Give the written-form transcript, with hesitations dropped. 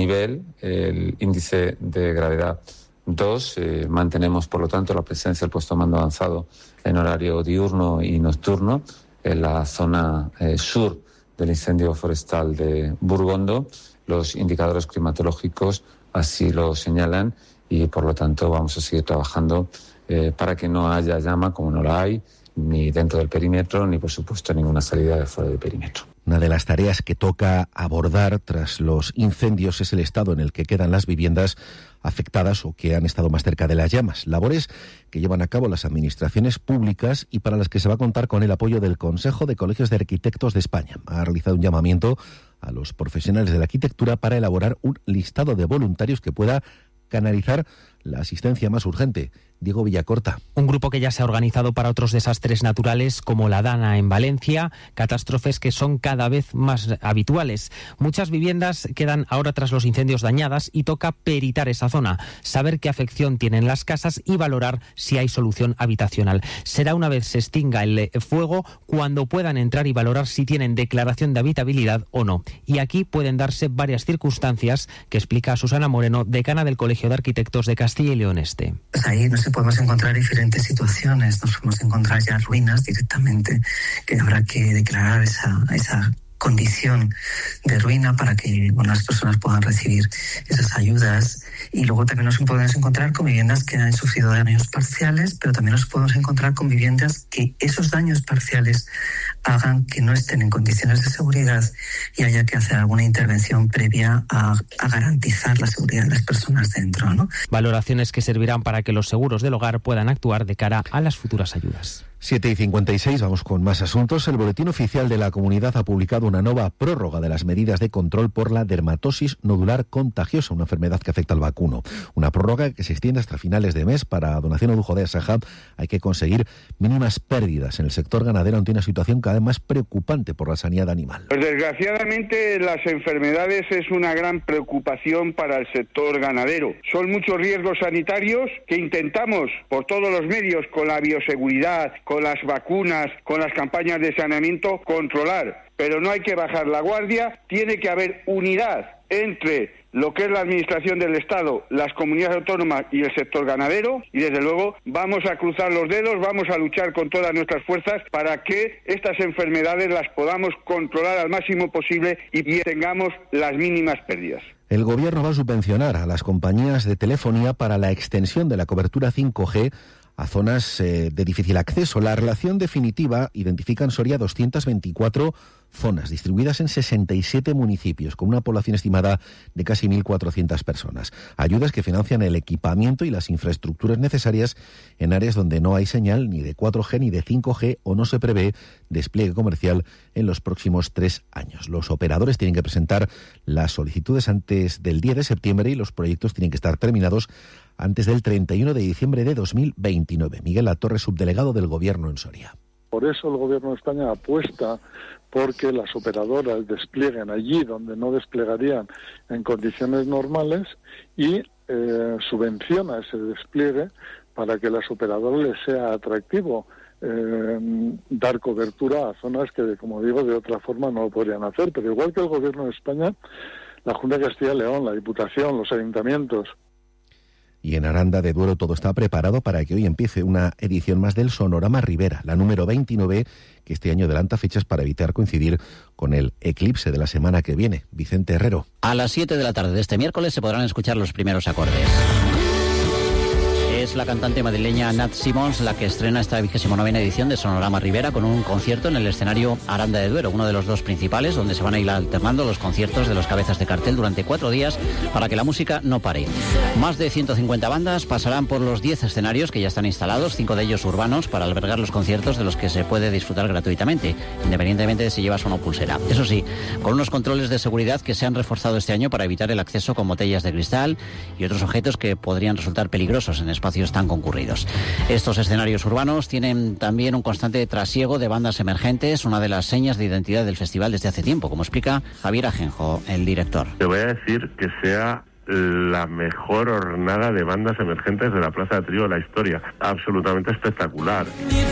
nivel, el índice de gravedad 2. Mantenemos, por lo tanto, la presencia del puesto de mando avanzado en horario diurno y nocturno en la zona sur del incendio forestal de Burgondo. Los indicadores climatológicos así lo señalan y, por lo tanto, vamos a seguir trabajando para que no haya llama, como no la hay, ni dentro del perímetro, ni, por supuesto, ninguna salida de fuera del perímetro. Una de las tareas que toca abordar tras los incendios es el estado en el que quedan las viviendas afectadas o que han estado más cerca de las llamas. Labores que llevan a cabo las administraciones públicas y para las que se va a contar con el apoyo del Consejo de Colegios de Arquitectos de España. Ha realizado un llamamiento a los profesionales de la arquitectura para elaborar un listado de voluntarios que pueda canalizar la asistencia más urgente. Diego Villacorta. Un grupo que ya se ha organizado para otros desastres naturales como la Dana en Valencia, catástrofes que son cada vez más habituales. Muchas viviendas quedan ahora tras los incendios dañadas y toca peritar esa zona, saber qué afección tienen las casas y valorar si hay solución habitacional. Será una vez se extinga el fuego cuando puedan entrar y valorar si tienen declaración de habitabilidad o no. Y aquí pueden darse varias circunstancias que explica Susana Moreno, decana del Colegio de Arquitectos de Castilla y León Este. Pues ahí podemos encontrar diferentes situaciones, nos podemos encontrar ya ruinas directamente, que habrá que declarar esa condición de ruina para que las personas puedan recibir esas ayudas. Y luego también nos podemos encontrar con viviendas que han sufrido daños parciales, pero también nos podemos encontrar con viviendas que esos daños parciales hagan que no estén en condiciones de seguridad y haya que hacer alguna intervención previa a garantizar la seguridad de las personas dentro, ¿no? Valoraciones que servirán para que los seguros del hogar puedan actuar de cara a las futuras ayudas. 7:56, vamos con más asuntos. El Boletín Oficial de la Comunidad ha publicado una nueva prórroga de las medidas de control por la dermatosis nodular contagiosa, una enfermedad que afecta al vacuno. Una prórroga que se extiende hasta finales de mes. Para Donación Odujo de Asaja hay que conseguir mínimas pérdidas. En el sector ganadero ante una situación cada vez más preocupante por la sanidad animal. Pues desgraciadamente las enfermedades es una gran preocupación para el sector ganadero. Son muchos riesgos sanitarios que intentamos por todos los medios, con la bioseguridad, con las vacunas, con las campañas de saneamiento, controlar. Pero no hay que bajar la guardia, tiene que haber unidad entre lo que es la administración del Estado, las comunidades autónomas y el sector ganadero, y desde luego vamos a cruzar los dedos, vamos a luchar con todas nuestras fuerzas para que estas enfermedades las podamos controlar al máximo posible y tengamos las mínimas pérdidas. El Gobierno va a subvencionar a las compañías de telefonía para la extensión de la cobertura 5G a zonas de difícil acceso. La relación definitiva identifica en Soria 224 zonas distribuidas en 67 municipios, con una población estimada de casi 1.400 personas. Ayudas que financian el equipamiento y las infraestructuras necesarias en áreas donde no hay señal ni de 4G ni de 5G o no se prevé despliegue comercial en los próximos 3 años. Los operadores tienen que presentar las solicitudes antes del 10 de septiembre y los proyectos tienen que estar terminados antes del 31 de diciembre de 2029. Miguel Latorre, subdelegado del Gobierno en Soria. Por eso el Gobierno de España apuesta porque las operadoras desplieguen allí donde no desplegarían en condiciones normales y subvenciona ese despliegue para que a las operadoras les sea atractivo dar cobertura a zonas que, como digo, de otra forma no lo podrían hacer. Pero igual que el Gobierno de España, la Junta de Castilla y León, la Diputación, los ayuntamientos. Y en Aranda de Duero todo está preparado para que hoy empiece una edición más del Sonorama Ribera, la número 29, que este año adelanta fechas para evitar coincidir con el eclipse de la semana que viene. Vicente Herrero. A las 7 de la tarde de este miércoles se podrán escuchar los primeros acordes. Es la cantante madrileña Nat Simons la que estrena esta 29ª edición de Sonorama Ribera con un concierto en el escenario Aranda de Duero, uno de los dos principales, donde se van a ir alternando los conciertos de los cabezas de cartel durante 4 días para que la música no pare. Más de 150 bandas pasarán por los 10 escenarios que ya están instalados, 5 de ellos urbanos, para albergar los conciertos de los que se puede disfrutar gratuitamente, independientemente de si llevas o no pulsera. Eso sí, con unos controles de seguridad que se han reforzado este año para evitar el acceso con botellas de cristal y otros objetos que podrían resultar peligrosos en espacios tan concurridos. Estos escenarios urbanos tienen también un constante trasiego de bandas emergentes, una de las señas de identidad del festival desde hace tiempo, como explica Javier Ajenjo, el director. Te voy a decir que sea la mejor hornada de bandas emergentes de la Plaza de Trío de la historia. Absolutamente espectacular.